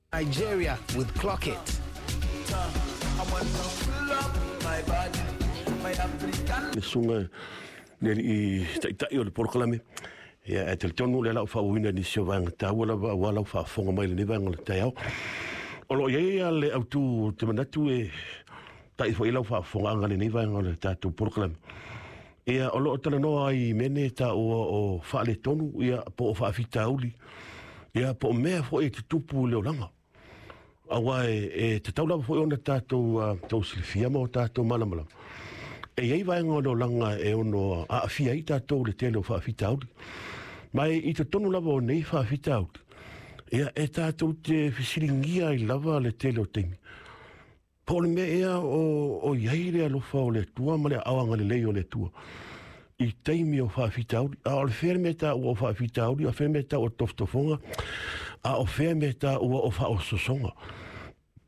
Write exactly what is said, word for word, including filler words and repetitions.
Nigeria with Clock It. Le sunga le i tai tai o le porklame ya e te tonu le la fa wina ni so vang ta wala wala fa fonga mai le vang le tai au o lo ye ya le autu te manatu e tai fo ila fa fonga ngale ni vang le ta tu porklame ia o lo tala no ai mene ta o o fa le tonu ia po fa fita uli ia po me fo e te tupu le langa awa e te taula fo ona ta to to silfia mo ta to malamala e ei vai ngono langa e ono a fia ita to le tele fa fita uli mai i te tonu lava o nei fa fita uli ia e ta to te fisilingia i lava le tele o temi po le me ea o o iaire alo fa o le tua ma le awanga le lei o le tua i teimi o fa fita uli a o le fermeta o fa fita uli a fermeta o toftofonga a o fermeta o o fa o sosonga